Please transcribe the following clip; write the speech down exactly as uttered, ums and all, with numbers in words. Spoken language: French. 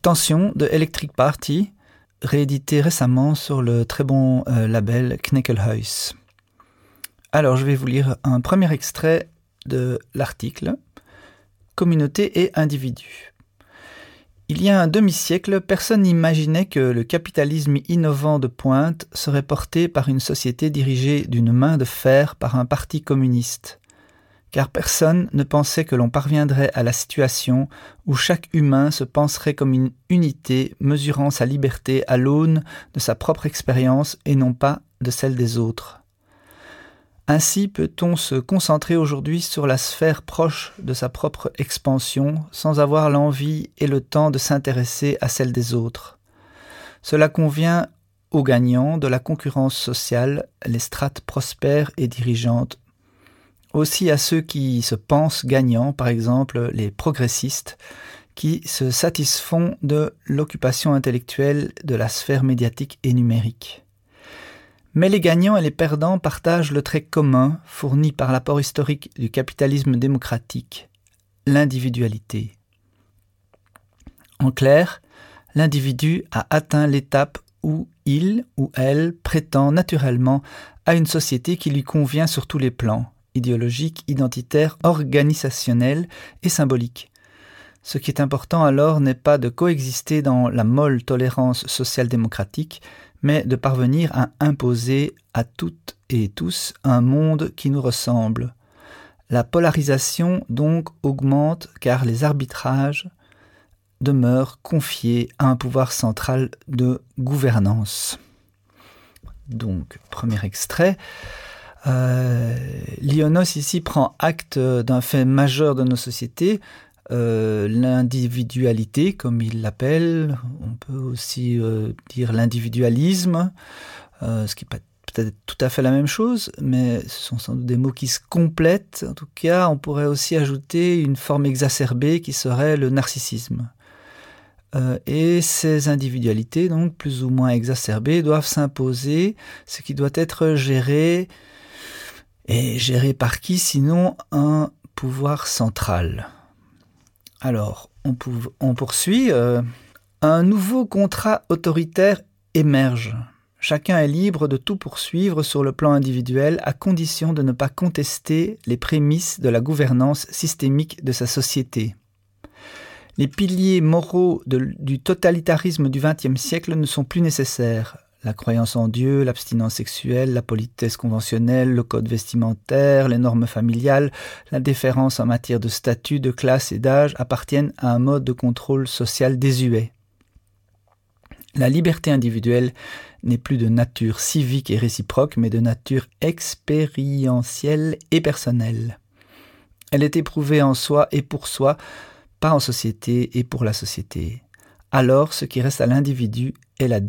Tension de Electric Party, réédité récemment sur le très bon euh, label Kneckelhuis. Alors, je vais vous lire un premier extrait de l'article « Communauté et individu ». Il y a un demi-siècle, personne n'imaginait que le capitalisme innovant de pointe serait porté par une société dirigée d'une main de fer par un parti communiste. Car personne ne pensait que l'on parviendrait à la situation où chaque humain se penserait comme une unité mesurant sa liberté à l'aune de sa propre expérience et non pas de celle des autres. Ainsi peut-on se concentrer aujourd'hui sur la sphère proche de sa propre expansion sans avoir l'envie et le temps de s'intéresser à celle des autres. Cela convient aux gagnants de la concurrence sociale, les strates prospères et dirigeantes. Aussi à ceux qui se pensent gagnants, par exemple les progressistes, qui se satisfont de l'occupation intellectuelle de la sphère médiatique et numérique. Mais les gagnants et les perdants partagent le trait commun fourni par l'apport historique du capitalisme démocratique, l'individualité. En clair, l'individu a atteint l'étape où il ou elle prétend naturellement à une société qui lui convient sur tous les plans, idéologique, identitaire, organisationnel et symbolique. Ce qui est important alors n'est pas de coexister dans la molle tolérance social-démocratique, mais de parvenir à imposer à toutes et tous un monde qui nous ressemble. La polarisation donc augmente car les arbitrages demeurent confiés à un pouvoir central de gouvernance. Donc, premier extrait. Euh, Lionos ici prend acte d'un fait majeur de nos sociétés, euh, l'individualité, comme il l'appelle. On peut aussi euh, dire l'individualisme, euh, ce qui n'est pas peut-être tout à fait la même chose, mais ce sont sans doute des mots qui se complètent. En tout cas, on pourrait aussi ajouter une forme exacerbée qui serait le narcissisme. Euh, et ces individualités, donc plus ou moins exacerbées, doivent s'imposer, ce qui doit être géré. Et géré par qui, sinon un pouvoir central? Alors, on, pou- on poursuit. Euh, un nouveau contrat autoritaire émerge. Chacun est libre de tout poursuivre sur le plan individuel à condition de ne pas contester les prémices de la gouvernance systémique de sa société. Les piliers moraux de, du totalitarisme du vingtième siècle ne sont plus nécessaires. La croyance en Dieu, l'abstinence sexuelle, la politesse conventionnelle, le code vestimentaire, les normes familiales, la déférence en matière de statut, de classe et d'âge appartiennent à un mode de contrôle social désuet. La liberté individuelle n'est plus de nature civique et réciproque, mais de nature expérientielle et personnelle. Elle est éprouvée en soi et pour soi, pas en société et pour la société. Alors, ce qui reste à l'individu est la